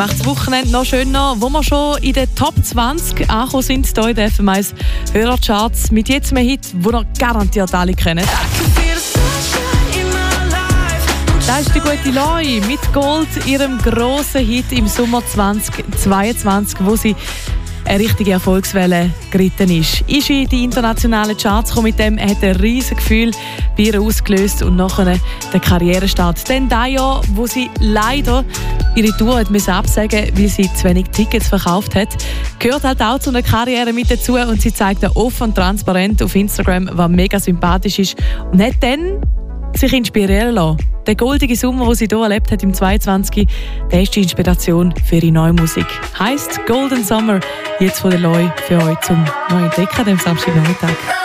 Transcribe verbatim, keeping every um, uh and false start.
Macht das Wochenende noch schöner, wo wir schon in den Top zwanzig angekommen sind, hier in den F M eins Hörercharts mit jetzt einem Hit, den ihr garantiert alle kennt. Das ist die gute Loi mit Gold, ihrem grossen Hit im Sommer zwanzig zweiundzwanzig, wo sie eine richtige Erfolgswelle geritten ist. Ist in die internationalen Charts gekommen, mit dem hat ein riesiges Gefühl bei ihr ausgelöst und nachher der Karrierestart. Dann das Jahr, wo sie leider ihre Tour hat müssen absagen, weil sie zu wenig Tickets verkauft hat, gehört halt auch zu einer Karriere mit dazu und sie zeigt auch offen und transparent auf Instagram, was mega sympathisch ist und hat dann sich inspirieren lassen. Der goldige Sommer, den sie hier erlebt hat im zweiundzwanzig, der ist die Inspiration für ihre neue Musik. Heisst Golden Summer, jetzt von der Loi für euch zum neuen Entdecken am Samstagnachmittag.